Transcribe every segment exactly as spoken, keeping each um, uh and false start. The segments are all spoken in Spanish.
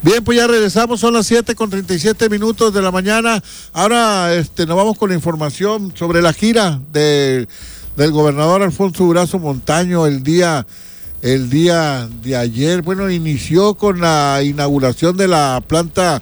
Bien, pues ya regresamos, son las siete con treinta y siete minutos de la mañana. Ahora este, nos vamos con la información sobre la gira de, del gobernador Alfonso Durazo Montaño el día, el día de ayer. Bueno, inició con la inauguración de la planta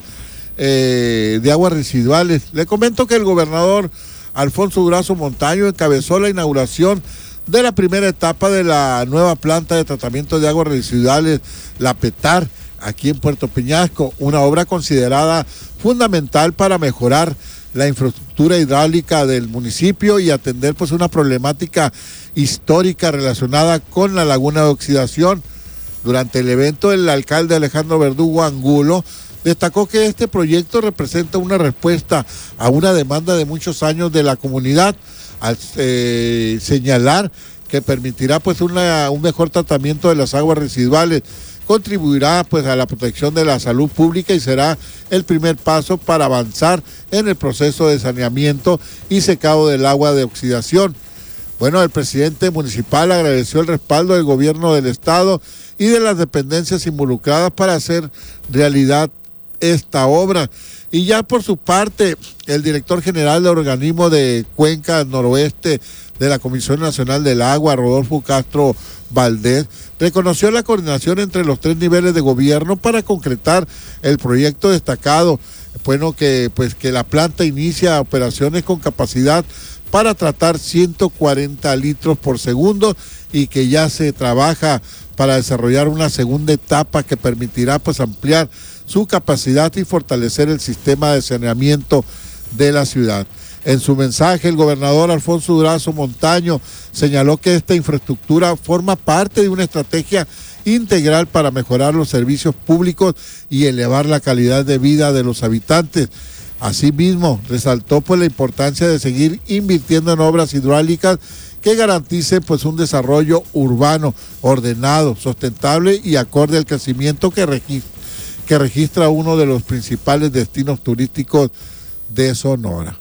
eh, de aguas residuales. Le comento que el gobernador Alfonso Durazo Montaño encabezó la inauguración de la primera etapa de la nueva planta de tratamiento de aguas residuales, la PETAR, aquí en Puerto Peñasco, una obra considerada fundamental para mejorar la infraestructura hidráulica del municipio y atender pues una problemática histórica relacionada con la laguna de oxidación. Durante el evento, el alcalde Alejandro Verdugo Angulo destacó que este proyecto representa una respuesta a una demanda de muchos años de la comunidad, al eh, señalar que permitirá pues una, un mejor tratamiento de las aguas residuales, contribuirá pues a la protección de la salud pública y será el primer paso para avanzar en el proceso de saneamiento y secado del agua de oxidación. Bueno, el presidente municipal agradeció el respaldo del gobierno del estado y de las dependencias involucradas para hacer realidad esta obra. Y ya por su parte, el director general del organismo de Cuenca Noroeste de la Comisión Nacional del Agua, Rodolfo Castro Valdés, reconoció la coordinación entre los tres niveles de gobierno para concretar el proyecto destacado. Bueno, que pues que la planta inicia operaciones con capacidad para tratar ciento cuarenta litros por segundo y que ya se trabaja para desarrollar una segunda etapa que permitirá pues ampliar su capacidad y fortalecer el sistema de saneamiento de la ciudad. En su mensaje, el gobernador Alfonso Durazo Montaño señaló que esta infraestructura forma parte de una estrategia integral para mejorar los servicios públicos y elevar la calidad de vida de los habitantes. Asimismo, resaltó pues la importancia de seguir invirtiendo en obras hidráulicas que garanticen pues un desarrollo urbano, ordenado, sustentable y acorde al crecimiento que registra, que registra uno de los principales destinos turísticos de Sonora.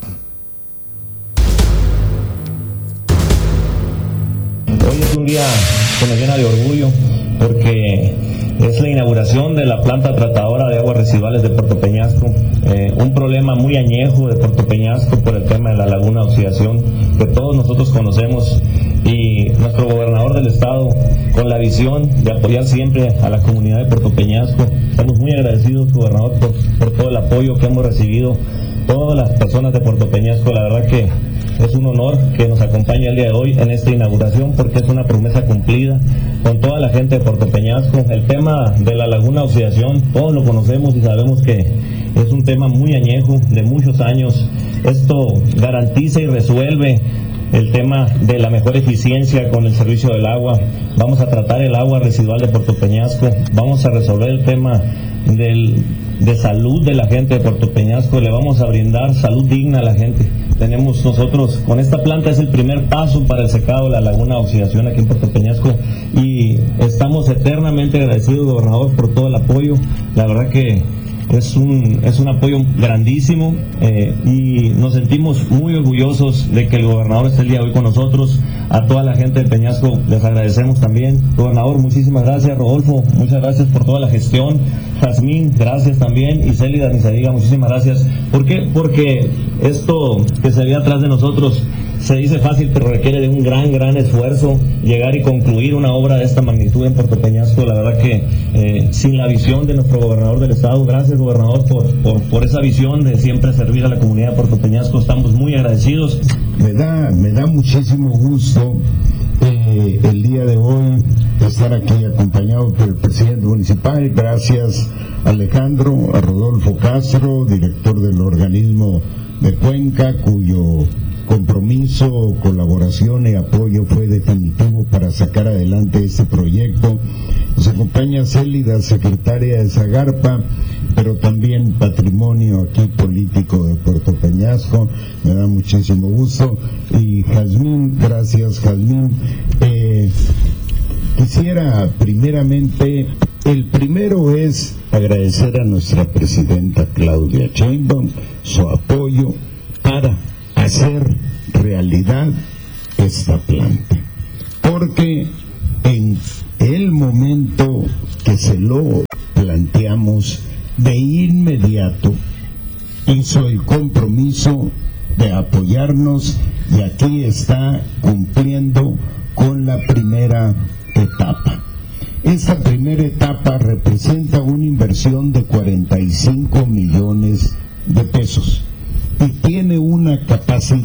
Hoy es un día que me llena de orgullo porque es la inauguración de la planta tratadora de aguas residuales de Puerto Peñasco, eh, un problema muy añejo de Puerto Peñasco por el tema de la laguna de oxidación que todos nosotros conocemos, y nuestro gobernador del estado con la visión de apoyar siempre a la comunidad de Puerto Peñasco. Estamos muy agradecidos, gobernador, por, por todo el apoyo que hemos recibido todas las personas de Puerto Peñasco. La verdad que es un honor que nos acompañe el día de hoy en esta inauguración porque es una promesa cumplida con toda la gente de Puerto Peñasco. El tema de la laguna de oxidación, todos lo conocemos y sabemos que es un tema muy añejo, de muchos años. Esto garantiza y resuelve el tema de la mejor eficiencia con el servicio del agua. Vamos a tratar el agua residual de Puerto Peñasco, vamos a resolver el tema del, de salud de la gente de Puerto Peñasco, le vamos a brindar salud digna a la gente. Tenemos nosotros, con esta planta es el primer paso para el secado de la laguna de oxidación aquí en Puerto Peñasco y estamos eternamente agradecidos, gobernador, por todo el apoyo. La verdad que es un, es un apoyo grandísimo eh, y nos sentimos muy orgullosos de que el gobernador esté el día de hoy con nosotros. A toda la gente de Peñasco les agradecemos también. Gobernador, muchísimas gracias. Rodolfo, muchas gracias por toda la gestión. Jazmín, gracias también. Y Célida, ni se diga, muchísimas gracias. ¿Por qué? Porque esto que se ve atrás de nosotros se dice fácil, pero requiere de un gran, gran esfuerzo llegar y concluir una obra de esta magnitud en Puerto Peñasco. La verdad que eh, sin la visión de nuestro gobernador del estado, gracias, gobernador, por, por, por esa visión de siempre servir a la comunidad de Puerto Peñasco. Estamos muy agradecidos. Me da, me da muchísimo gusto eh, el día de hoy estar aquí acompañado por el presidente municipal. Gracias, Alejandro, a Rodolfo Castro, director del organismo de Cuenca, cuyo compromiso, colaboración y apoyo fue definitivo para sacar adelante este proyecto. Nos acompaña Célida, secretaria de Zagarpa, pero también patrimonio aquí político de Puerto Peñasco. Me da muchísimo gusto. Y Jazmín, gracias, Jazmín. Eh, quisiera primeramente, el primero es agradecer a nuestra presidenta Claudia Sheinbaum su apoyo para hacer realidad esta planta, porque en el momento que se lo planteamos de inmediato hizo el compromiso de apoyarnos y aquí está cumpliendo con la primera etapa. Esta primera etapa representa una inversión de cuarenta y cinco millones de pesos y tiene una capacidad